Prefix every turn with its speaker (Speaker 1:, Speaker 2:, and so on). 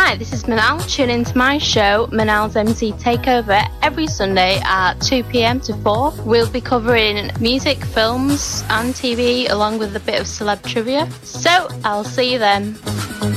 Speaker 1: Hi, this is Manal. Tune into my show, Manal's MC Takeover, every Sunday at 2 p.m. to 4. We'll be covering music, films and TV, along with a bit of celeb trivia. So, I'll see you then.